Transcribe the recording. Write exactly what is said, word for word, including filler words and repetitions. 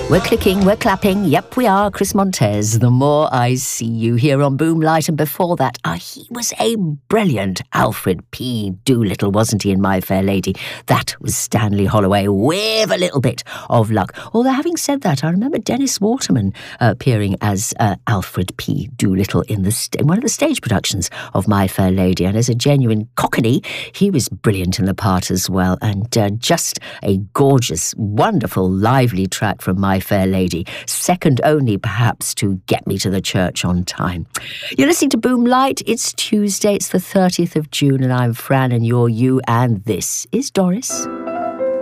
We're clicking, we're clapping. Yep, we are. Chris Montez, The More I See You, here on Boomlight. And before that, ah, he was a brilliant Alfred P. Doolittle, wasn't he, in My Fair Lady? That was Stanley Holloway with a little bit of luck. Although, having said that, I remember Dennis Waterman uh, appearing as uh, Alfred P. Doolittle in, the st- in one of the stage productions of My Fair Lady. And as a genuine Cockney, he was brilliant in the part as well. And uh, just a gorgeous, wonderful, lively track from My Fair Lady, second only perhaps to Get Me to the Church on Time. You're listening to Boomlight. It's Tuesday, it's the thirtieth of June, and I'm Fran, and you're you, and this is Doris.